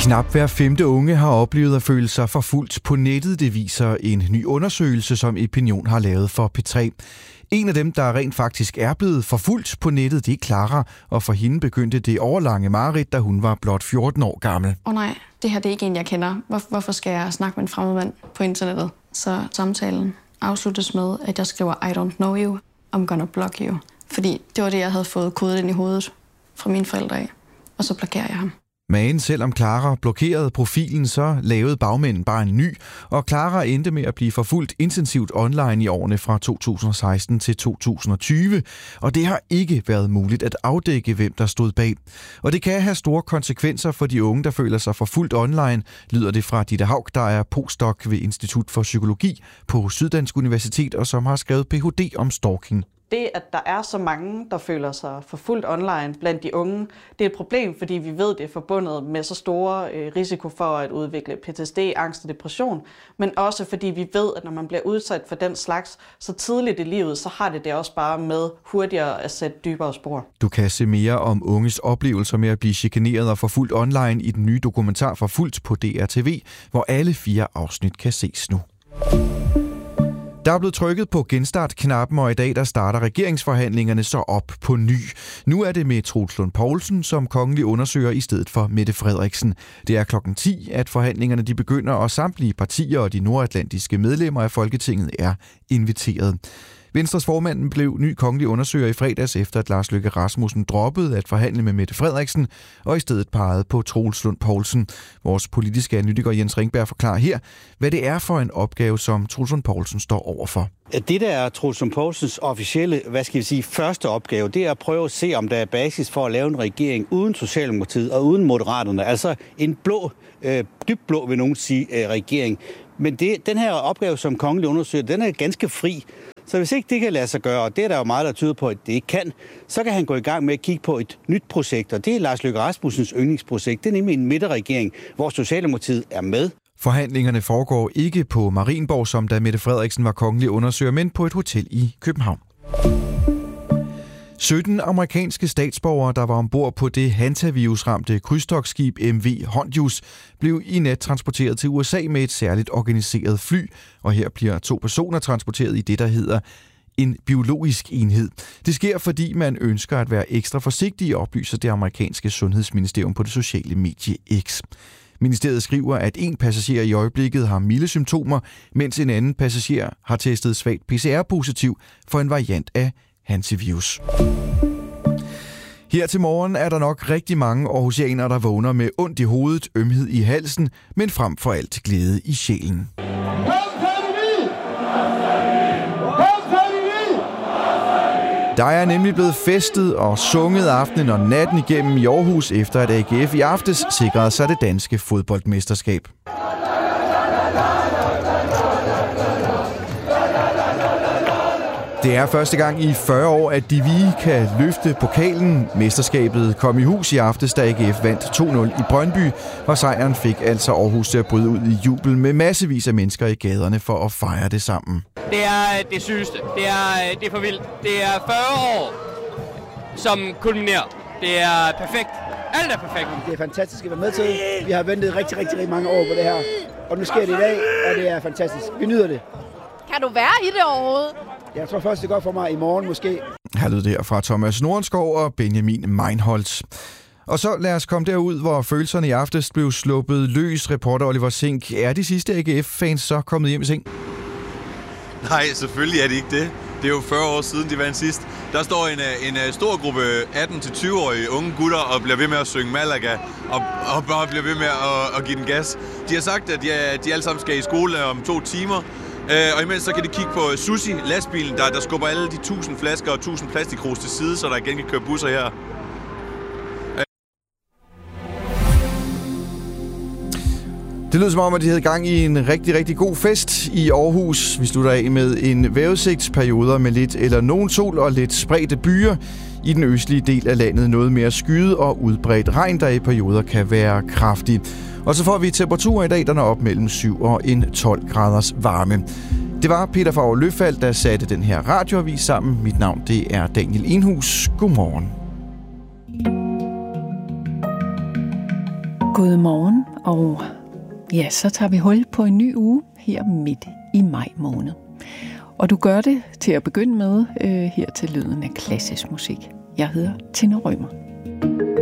Knap hver 5. unge har oplevet at føle sig forfulgt på nettet, det viser en ny undersøgelse, som Epinion har lavet for P3. En af dem, der rent faktisk er blevet forfulgt på nettet, det er Clara, og for hende begyndte det overlange mareridt, da hun var blot 14 år gammel. Nej, det her det er ikke en, jeg kender. Hvorfor skal jeg snakke med en fremmed mand på internettet? Så samtalen afsluttes med, at jeg skriver, I don't know you, I'm gonna block you. Fordi det var det, jeg havde fået kodet ind i hovedet fra mine forældre af. Og så blokerer jeg ham. Men selvom Clara blokerede profilen, så lavede bagmænden bare en ny, og Clara endte med at blive forfulgt intensivt online i årene fra 2016 til 2020, og det har ikke været muligt at afdække, hvem der stod bag. Og det kan have store konsekvenser for de unge, der føler sig forfulgt online, lyder det fra Ditte Haug, der er postdoc ved Institut for Psykologi på Syddansk Universitet, og som har skrevet Ph.D. om stalking. Det, at der er så mange, der føler sig forfulgt online blandt de unge, det er et problem, fordi vi ved, det er forbundet med så store risiko for at udvikle PTSD, angst og depression, men også fordi vi ved, at når man bliver udsat for den slags så tidligt i livet, så har det også bare med hurtigere at sætte dybere spor. Du kan se mere om unges oplevelser med at blive chikaneret og forfulgt online i den nye dokumentar Forfulgt på DRTV, hvor alle 4 afsnit kan ses nu. Der er blevet trykket på genstart-knappen, og i dag der starter regeringsforhandlingerne så op på ny. Nu er det med Troels Lund Poulsen som kongelig undersøger i stedet for Mette Frederiksen. Det er 10:00, at forhandlingerne de begynder, og samtlige partier og de nordatlantiske medlemmer af Folketinget er inviteret. Venstres formand blev ny kongelig undersøger i fredags, efter at Lars Løkke Rasmussen droppede at forhandle med Mette Frederiksen, og i stedet pegede på Troels Lund Poulsen. Vores politiske analytiker Jens Ringberg forklarer her, hvad det er for en opgave, som Troels Lund Poulsen står overfor. Det, der er Troels Lund Poulsens officielle, første opgave, det er at prøve at se, om der er basis for at lave en regering uden Socialdemokratiet og uden Moderaterne. Altså en blå, dybt blå, vil nogen sige, regering. Men den her opgave som kongelig undersøger, den er ganske fri. Så hvis ikke det kan lade sig gøre, og det er der jo meget, der tyder på, at det ikke kan, så kan han gå i gang med at kigge på et nyt projekt, og det er Lars Løkke Rasmussens yndlingsprojekt. Det er nemlig en midterregering, hvor Socialdemokratiet er med. Forhandlingerne foregår ikke på Marienborg, som da Mette Frederiksen var kongelig undersøger, men på et hotel i København. 17 amerikanske statsborgere, der var ombord på det hantavirusramte krydstogtskib MV Hondius, blev i nat transporteret til USA med et særligt organiseret fly, og her bliver 2 personer transporteret i det, der hedder en biologisk enhed. Det sker, fordi man ønsker at være ekstra forsigtig, oplyser det amerikanske sundhedsministerium på det sociale medie X. Ministeriet skriver, at en passager i øjeblikket har milde symptomer, mens en anden passager har testet svagt PCR-positiv for en variant af hantavirus. Her til morgen er der nok rigtig mange aarhusianere, der vågner med ondt i hovedet, ømhed i halsen, men frem for alt glæde i sjælen. Der er nemlig blevet festet og sunget aftenen og natten igennem i Aarhus, efter at AGF i aftes sikrede sig det danske fodboldmesterskab. Det er første gang i 40 år, at de Hvide kan løfte pokalen. Mesterskabet kom i hus i aftes, da AGF vandt 2-0 i Brøndby, hvor sejren fik altså Aarhus til at bryde ud i jubel med massevis af mennesker i gaderne for at fejre det sammen. Det er det sygeste. Det er for vildt. Det er 40 år, som kulminerer. Det er perfekt. Alt er perfekt. Det er fantastisk at være med til. Vi har ventet rigtig mange år på det her. Og nu sker det i dag, og det er fantastisk. Vi nyder det. Kan du være i det overhovedet? Jeg tror først, det går for mig i morgen måske. Her lød der fra Thomas Nordenskov og Benjamin Meinholtz. Og så lad os komme derud, hvor følelserne i aftes blev sluppet løs. Reporter Oliver Sink, er de sidste AGF-fans så kommet hjem i seng? Nej, selvfølgelig er det ikke det. Det er jo 40 år siden, de vandt sidst. Der står en stor gruppe 18-20-årige unge gutter og bliver ved med at synge Malaga og bare bliver ved med at give den gas. De har sagt, at de alle sammen skal i skole om 2 timer. Og imens så kan de kigge på Susi, lastbilen, der skubber alle de 1000 flasker og 1000 plastikkrus til side, så der igen kan køre busser her. Det lyder som om, at de havde gang i en rigtig god fest i Aarhus. Vi slutter af med en vejrudsigtsperioder med lidt eller nogen sol og lidt spredte byer. I den østlige del af landet noget mere skyet og udbredt regn, der i perioder kan være kraftig. Og så får vi temperaturer i dag, der når op mellem 7 og 12 graders varme. Det var Peter Favre Løfald, der satte den her radioavis sammen. Mit navn det er Daniel Enhus. Godmorgen. Godmorgen Og ja, så tager vi hul på en ny uge her midt i maj måned. Og du gør det til at begynde med her til lyden af klassisk musik. Jeg hedder Tina Rømer.